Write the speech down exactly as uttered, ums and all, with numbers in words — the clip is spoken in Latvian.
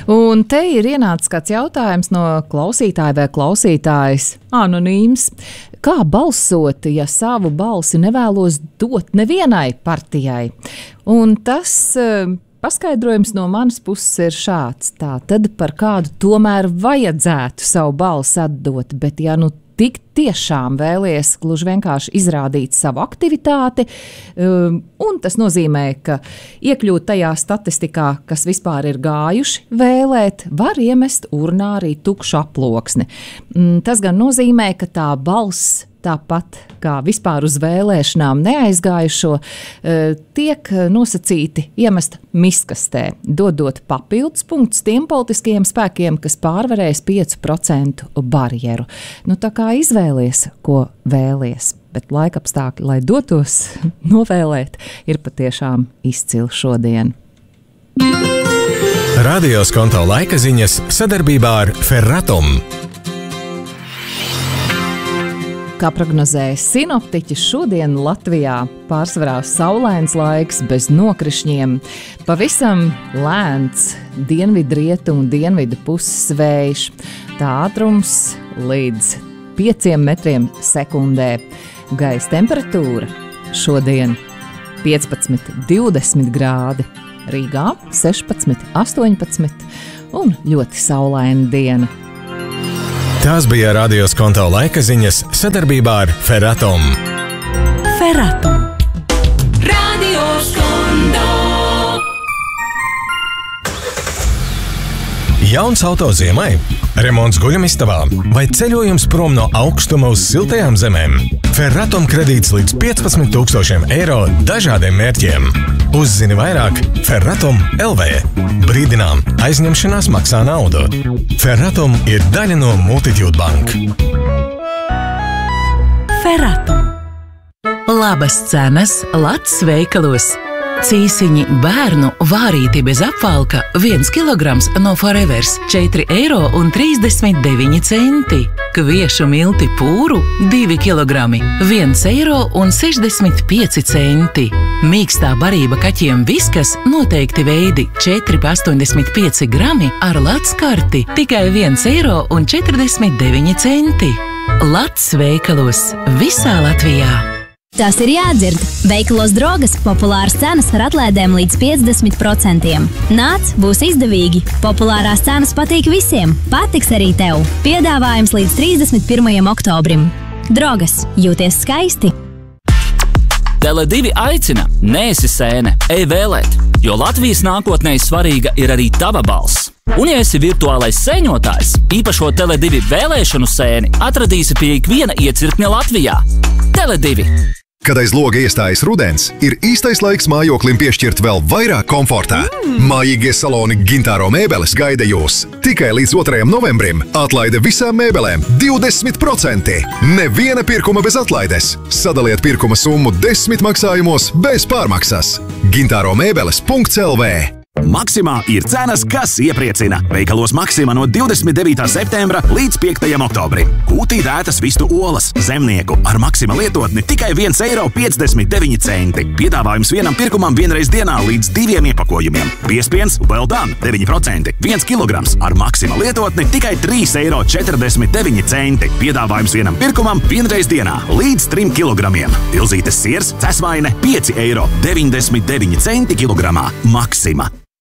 Un te ir ienācis kāds jautājums no klausītāja vai klausītājas anonīms. Kā balsot, ja savu balsi nevēlos dot nevienai partijai? Un tas uh, paskaidrojums no manas puses ir šāds. Tā tad par kādu tomēr vajadzētu savu balsi atdot, bet ja nu tik tiešām vēlies gluži vienkārši izrādīt savu aktivitāti, um, un tas nozīmē, ka iekļūt tajā statistikā, kas vispār ir gājuši vēlēt, var iemest urnā arī tukšu aploksni. Um, tas gan nozīmē, ka tā balss, tāpat kā vispār uz vēlēšanām neaizgājušo, tiek nosacīti iemest miskastē, dodot papildus punktus tiem politiskajiem spēkiem, kas pārvarēs piecu procentu barjeru. Nu, tā kā izvēlies, ko vēlies, bet laikapstākļi, lai dotos novēlēt, ir patiešām izcili šodien. Radio Skonto laika ziņas sadarbībā ar Ferratum. Kā prognozēja sinoptiķi, šodien Latvijā pārsvarā saulains laiks bez nokrišņiem, pavisam lēns dienvidrietumu dienvidu puses vējš, tā ātrums līdz pieciem metriem sekundē. Gaisa temperatūra šodien piecpadsmit, divdesmit grādi, Rīgā sešpadsmit, astoņpadsmit un ļoti saulaina diena. Tās bija Radio Skonto laika ziņas sadarbībā ar Ferratum. Ferratum. Radio Skonto. Jauns auto ziemai, remonts guļamistabā vai ceļojums prom no augstuma uz siltajām zemēm. Ferratum kredīts līdz piecpadsmit tūkstošiem eiro dažādiem mērķiem. Uzzini vairāk Ferratum L V. Brīdinām, aizņemšanās maksā naudu. Ferratum ir daļa no Multitude Bank. Ferratum. Labas cenas Lats veikalos. Cīsiņi bērnu vārīti bez apvalka viens kilograms no Forevers četri eiro un trīsdesmit deviņi centi. Kviešu milti pūru divi kilogrami viens eiro un sešdesmit pieci centi. Mīkstā barība kaķiem Viskas noteikti veidi četri pa astoņdesmit pieci grami ar Lats karti tikai viens eiro un četrdesmit deviņi centi. Lats veikalos visā Latvijā. Tas ir jādzird. Veikalos Drogas populāras cenas ar atlaidēm līdz piecdesmit procentiem. Nāc, būs izdevīgi. Populārās cenas patīk visiem. Patiks arī tev. Piedāvājums līdz trīsdesmit pirmajam oktobrim. Drogas. Jūties skaisti. Tele divi aicina, neesi sēne, ej vēlēt, jo Latvijas nākotnē svarīga ir arī tava balss. Un ja esi virtuālais sēņotājs, īpašo Tele divi vēlēšanu sēni atradīsi pie ikviena iecirkņa Latvijā. Tele divi. Kad aiz loga iestājas rudens, ir īstais laiks mājoklim piešķirt vēl vairāk komfortā. Mm. Mājīgie saloni Gintāro mēbeles gaida jūs. Tikai līdz otrajam novembrim atlaide visām mēbelēm divdesmit procenti. Neviena pirkuma bez atlaides. Sadaliet pirkuma summu desmit maksājumos bez pārmaksas. gintāro mēbeles punkts L V. Maksimā ir cenas, kas iepriecina. Veikalos Maksima no divdesmit devītā septembra līdz piektajam oktobrim. Kūtī tētas vistu olas, zemnieku ar Maksima lietotni tikai viens eiro piecdesmit deviņi centi. Piedāvājums vienam pirkumam vienreiz dienā līdz diviem iepakojumiem. Piespiens Well Done deviņi procenti. viens kilograms ar Maksima lietotni tikai trīs eiro četrdesmit deviņi centi. Piedāvājums vienam pirkumam vienreiz dienā līdz trim kilogramiem. Ilzītes siers, cesvaine pieci eiro deviņdesmit deviņi centi kilogramā. Maksima.